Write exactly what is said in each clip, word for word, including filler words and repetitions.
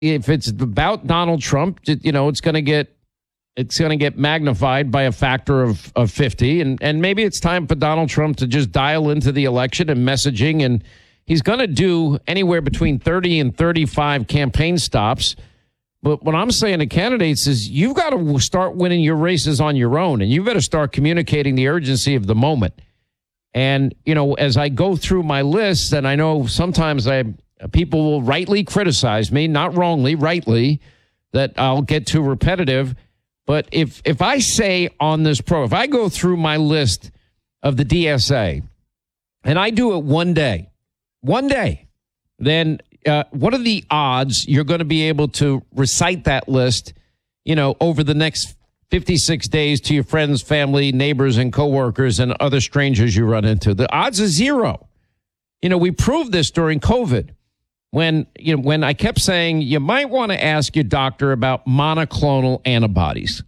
if it's about Donald Trump, you know, it's going to get it's going to get magnified by a factor of, of fifty. And, and maybe it's time for Donald Trump to just dial into the election and messaging. And he's going to do anywhere between thirty and thirty-five campaign stops. But what I'm saying to candidates is you've got to start winning your races on your own, and you've got to start communicating the urgency of the moment. And, you know, as I go through my list, and I know sometimes I people will rightly criticize me, not wrongly, rightly, that I'll get too repetitive. But if if I say on this pro, if I go through my list of the D S A and I do it one day, one day, then uh, what are the odds you're going to be able to recite that list, you know, over the next fifty-six days to your friends, family, neighbors, and coworkers and other strangers you run into? The odds are zero. You know, we proved this during COVID when, you know, when I kept saying you might want to ask your doctor about monoclonal antibodies.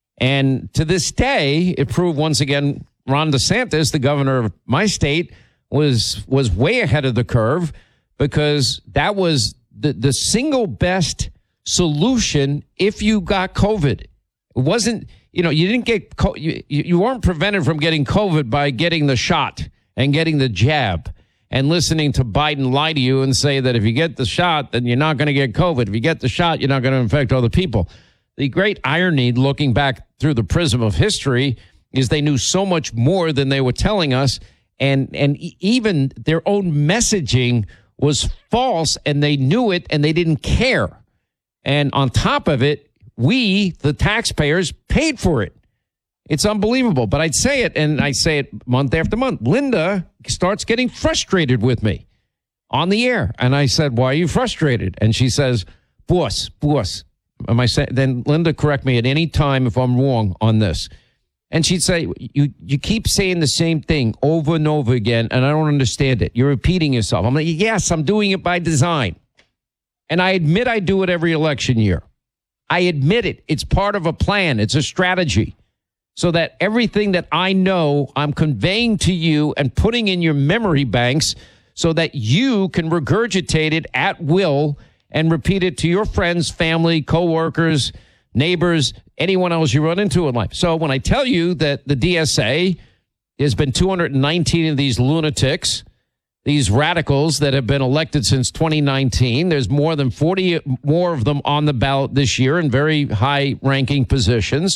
And to this day, it proved once again, Ron DeSantis, the governor of my state, was was way ahead of the curve, because that was the, the single best solution if you got COVID. It wasn't, you know, you didn't get, you, you weren't prevented from getting COVID by getting the shot and getting the jab and listening to Biden lie to you and say that if you get the shot, then you're not going to get COVID. If you get the shot, you're not going to infect other people. The great irony, looking back through the prism of history, is they knew so much more than they were telling us. And, and even their own messaging was false, and they knew it, and they didn't care. And on top of it, we, the taxpayers, paid for it. It's unbelievable. But I'd say it, and I say it month after month. Linda starts getting frustrated with me on the air. And I said, why are you frustrated? And she says, boss, boss. Am I saying? Then Linda, correct me at any time if I'm wrong on this. And she'd say, you you keep saying the same thing over and over again, and I don't understand it. You're repeating yourself. I'm like, yes, I'm doing it by design. And I admit I do it every election year. I admit it. It's part of a plan. It's a strategy. So that everything that I know, I'm conveying to you and putting in your memory banks so that you can regurgitate it at will and repeat it to your friends, family, coworkers, neighbors, anyone else you run into in life. So when I tell you that the D S A, there's been two hundred nineteen of these lunatics, these radicals that have been elected since twenty nineteen. There's more than forty more of them on the ballot this year in very high-ranking positions.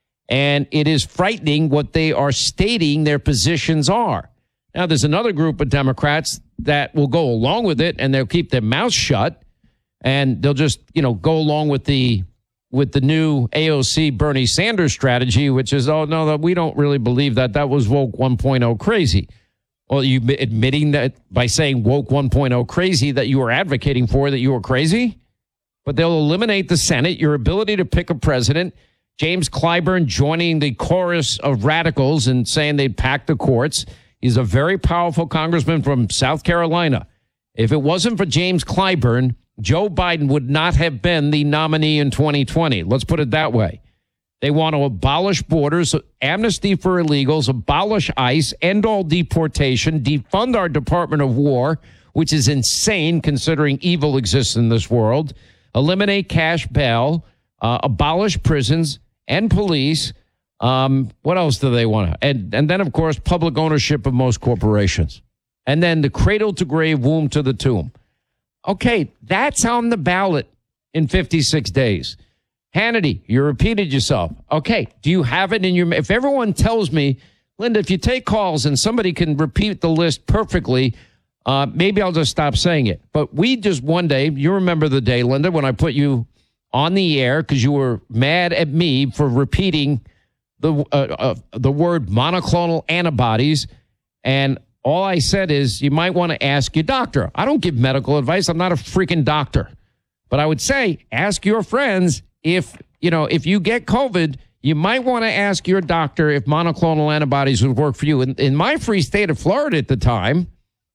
And it is frightening what they are stating their positions are. Now, there's another group of Democrats that will go along with it, and they'll keep their mouths shut, and they'll just, you know, go along with the with the new A O C Bernie Sanders strategy, which is, oh, no, we don't really believe that. That was woke one point oh crazy. Well, you admitting that by saying woke one point oh crazy that you were advocating for, that you were crazy? But they'll eliminate the Senate, your ability to pick a president. James Clyburn joining the chorus of radicals and saying they'd pack the courts. He's a very powerful congressman from South Carolina. If it wasn't for James Clyburn, Joe Biden would not have been the nominee in twenty twenty. Let's put it that way. They want to abolish borders, amnesty for illegals, abolish ICE, end all deportation, defund our Department of War, which is insane considering evil exists in this world, eliminate cash bail, uh, abolish prisons and police. Um, what else do they want to? And, and then, of course, public ownership of most corporations. And then the cradle to grave, womb to the tomb. Okay, that's on the ballot in fifty-six days. Hannity, you repeated yourself. Okay, do you have it in your... If everyone tells me, Linda, if you take calls and somebody can repeat the list perfectly, uh, maybe I'll just stop saying it. But we just one day, you remember the day, Linda, when I put you on the air because you were mad at me for repeating the uh, uh, the word monoclonal antibodies, and all I said is you might want to ask your doctor. I don't give medical advice. I'm not a freaking doctor. But I would say ask your friends if, you know, if you get COVID, you might want to ask your doctor if monoclonal antibodies would work for you. In, in my free state of Florida at the time,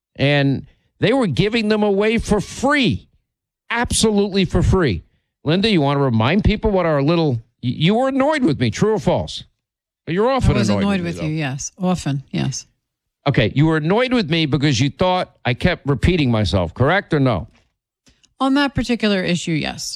and they were giving them away for free, absolutely for free. Linda, you want to remind people what our little, you were annoyed with me, true or false? You're often I was annoyed, annoyed with, with me, you, yes. Often, yes. Okay, you were annoyed with me because you thought I kept repeating myself, correct or no? On that particular issue, yes.